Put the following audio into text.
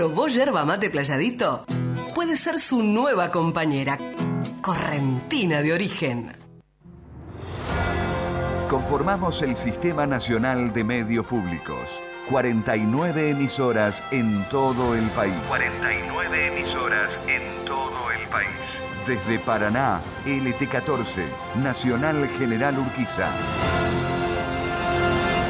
Vos yerba mate playadito puede ser su nueva compañera, correntina de origen. Conformamos el Sistema Nacional de Medios Públicos. 49 emisoras en todo el país. 49 emisoras en todo el país. Desde Paraná, LT14, Nacional General Urquiza.